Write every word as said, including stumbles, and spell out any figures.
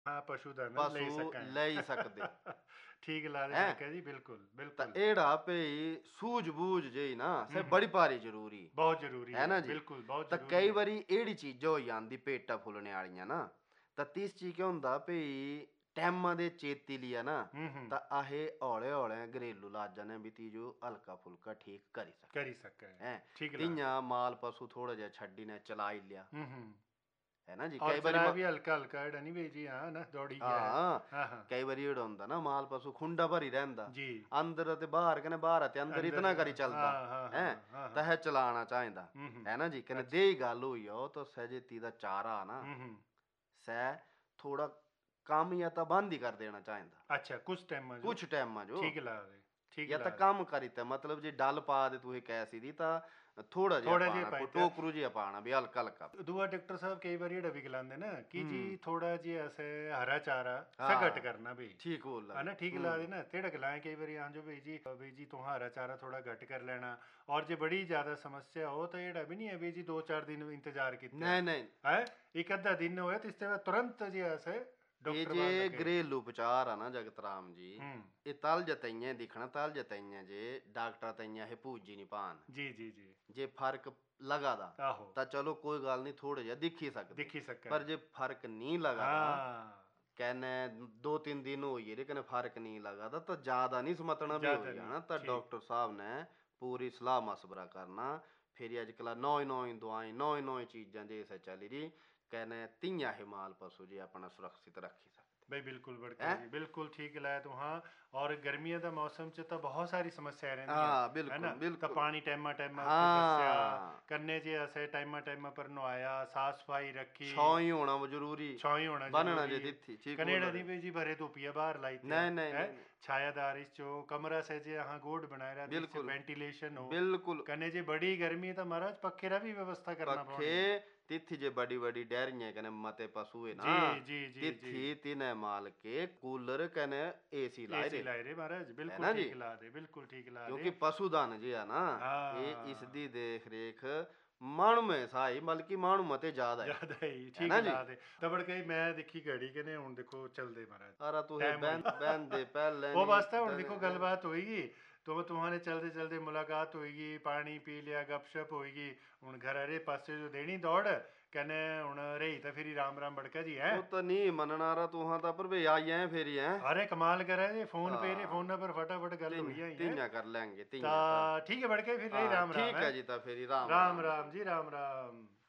ਹਾਂ ਪਸ਼ੂਧਨ ਲੈ ਪਸ਼ੂ ਸਕਾਂ ਲੈ ਹੀ ਸਕਦੇ ਠੀਕ ਲਾ ਦੇ ਹੈ। ਮੈਂ ਕਿਹਾ ਜੀ ਬਿਲकुल ਤਾਂ बिल्कुल ਇਹੜਾ ਭਈ ਸੂਝ-ਬੂਝ ਜਿਹੀ ਨਾ ਸੇ ਹੂੰ ਹੂੰ ਬੜੀ ਭਾਰੀ ਜ਼ਰੂਰੀ ਬਹੁਤ ਜ਼ਰੂਰੀ ਹੈ ਹੈ ਨਾ ਜੀ। ਬਿਲकुल ਬਹੁਤ ਤਾਂ ਜ਼ਰੂਰੀ ਕਈ ਹੈ ਵਾਰੀ ਇਹੜੀ ਚੀਜ਼ਾਂ ਹੋ ਜਾਂਦੀ ਪੇਟਾਂ ਫੁੱਲਣੇ ਵਾਲੀਆਂ ਨਾ ਤਾਂ ਤਿਸ ਚੀਜ਼ ਕੀ ਹੁੰਦਾ ਭਈ ਟਾਈਮਾਂ ਦੇ ਚੇਤੀ ਲਿਆ ਨਾ ਹੂੰ ਹੂੰ ਤਾਂ ਆਹੇ ਹੌਲੇ ਹੌਲੇ ਘਰੇਲੂ ਇਲਾਜਾਂ ਨੇ ਵੀ ਤੀਜੋ ਹਲਕਾ ਫੁਲਕਾ ਠੀਕ ਕਰੀ ਸਕੇ ਕਰੀ ਸਕਾਂ ਹੈ। ਠੀਕ ਲਾ ਦੇ ਤੀਆਂ ਮਾਲ ਪਸ਼ੂ ਥੋੜਾ ਜਿਹਾ ਛੱਡੀ ਨੇ ਚਲਾ ਹੀ ਲਿਆ ਹੂੰ ਹੂੰ ਹੈ ਨਾ ਜੀ। और ਕਈ ਵਾਰੀ चलाया ਮ- भी हल्का हल्का है नहीं भाई जी हाँ ना दौड़ी गया है ਹਾਂ हाँ हाँ ਕਈ ਵਾਰੀ ਇਹੜਾ ਹੁੰਦਾ ਨਾ ਮਾਲ ਪਸ਼ੂ ਖੁੰਡਾ ਭਰੀ ਰਹਿੰਦਾ जी ਅੰਦਰ ਤੇ ਬਾਹਰ ਕਹਿੰਦੇ ਬਾਹਰ ਤੇ ਅੰਦਰ अंदर ਇਤਨਾ ਕਰੀ हाँ ਚੱਲਦਾ हाँ हाँ ਹੈ हाँ ਤਾਂ हाँ ਇਹ ਚਲਾਣਾ ਚਾਹੀਦਾ हम्म हम्म ਹੈ ਨਾ ਜੀ। ਕਹਿੰਦੇ अच्छा ਦੇ ਹੀ ਗੱਲ ਹੋਈ ਆ ਉਹ ਤਾਂ ਸਹਿਜੇਤੀ ਦਾ ਚਾਰਾ ਨਾ हम्म हम्म ਸਹਿ ਥੋੜਾ ਕੰਮ ਜਾਂ ਤਾਂ ਬੰਦ ਹੀ ਕਰ ਦੇਣਾ ਚਾਹੀਦਾ अच्छा कुछ टाइम में जो ਕੁਛ ਟਾਈਮਾਂ ਜੋ ठीक ला दे ठीक ਜਾਂ ला ਤਾਂ दे ਕੰਮ ਕਰੀ ਤਾਂ ਮਤਲਬ ਜੇ ਡਲ ਪਾ ਦੇ ਤੂੰ ਇਹ ਕੈਸੀ ਦੀ ਤਾਂ ਥੋੜਾ ਜਿਹਾ थोड़ा जिहा ਪਾਣਾ पाई ਕੋ ते ਟੋਕਰੂ ਜਿਹਾ ਪਾਣਾ ਵੀ ਹਲਕਾ ਹਲਕਾ दूआ डॉक्टर साहब कई बार ये भी खिलाते ना कि जी हम्म। थोड़ा जी ऐसे हरा चारा हाँ। सा घट करना भाई ठीक बोल है ना ठीक ला दे ना तेड़ा खिलाए कई बार हाँ जो भाई जी भाई जी तुम हरा चारा थोड़ा घट कर लेना और जो बड़ी ज्यादा समस्या हो तो ये भी नहीं है भाई जी दो चार दिन इंतजार किया नहीं नहीं है एक अद्धा दिन होया तो इसके बाद तुरंत जी ऐसे ਇਹ डॉक्टर ਜੇ बाहर लगे ਘਰੇਲੂ ਉਪਚਾਰ ਆ ਨਾ ਜਗਤ ਰਾਮ ਜੀ हम्म ਇਹ ਤਲ ਜਤਈਆਂ ਦਿਖਣਾ ਤਲ ਜਤਈਆਂ ਜੇ ਡਾਕਟਰ ਤਈਆਂ ਇਹ ਪੂਜੀ ਨਹੀਂ ਪਾਣ जी जी जी ਜੇ ਫਰਕ ਲਗਾਦਾ आहो ਤਾਂ ਚਲੋ ਕੋਈ ਗੱਲ ਨਹੀਂ ਥੋੜਾ ਜਿਹਾ ਦਿਖ ਹੀ ਸਕਦੇ दिख ही सका ਪਰ ਜੇ ਫਰਕ ਨਹੀਂ ਲਗਾਦਾ हाँ कहने दो तीन दिन हो गए लेकिन फर्क नहीं लगा था तो ज्यादा नहीं समझना भी हो ज्यादा गया नहीं, ना तो ठीक। डॉक्टर साहब ने पूरी सलाह मशवरा करना फिर अजकल नौ नौ दवाई नौ नौ चीज़ां जैसे चली रही कहने तियां हिमाल पशु जी अपना सुरक्षित रखी सकते भाई बिल्कुल बड़का हैं। जी बिल्कुल ठीक लाया तू हाँ और गर्मियों का मौसम च तो बहुत सारी समस्याएं रहती हाँ, है बिल्कुल, ना बिल्कुल। तो पानी टाइमा टाइमा हाँ। करने जे असे टाइमा टाइमा पर नवाया साफ सफाई रखी छाव ही होना वो जरूरी छाई होना बनना जरूरी जे है। दिथी ठीक कनेडा बोल दी रहे। भी जी भरे धुपिया बाहर लाई थी नहीं, नहीं, है नहीं, नहीं। छायादार इस चो कमरा से जे यहाँ गोड बनाया रहा बिल्कुल। वेंटिलेशन हो बिल्कुल कने जे बड़ी गर्मी है तो महाराज पक्खे रा भी व्यवस्था करना पखे तिथि जे बड़ी बड़ी डेयरियां कने मते पशु है ना जी जी जी तिथि जी तिने माल के कूलर कने एसी लाए एसी रे लाए रे महाराज है बिल्कुल ना जी ठीक ला दे बिल्कुल ठीक ला क्योंकि दे पशुधन जी है ना ये हाँ इसकी देख रेख मानू में साई बल्कि मानू मते ज्यादा है ज्यादा ही है ठीक ना जी। ला दे तबड़ कई मैं देखी घड़ी कने हुन देखो चल दे महाराज अरे तू टाइम बैन बैन दे पहले वो नहीं वास्ता हुन तने- देखो गलबात होएगी तो तुम्हारे चलते चलते मुलाकात होएगी पानी पी लिया गपशप होएगी हुन घर अरे पासे जो देनी दौड़ कने हुन रही तो फिर राम राम बड़का जी है वो तो नहीं मनना रहा तू हाँ तो पर वे आई हैं फिर ही हैं अरे कमाल करे जी फोन पे रे हाँ। फोन पर फटाफट गल हुई है तियां कर लेंगे ता तियां ठीक है बड़के फिर रही हाँ, राम राम ठीक है जी तो फिर ही राम राम राम जी राम राम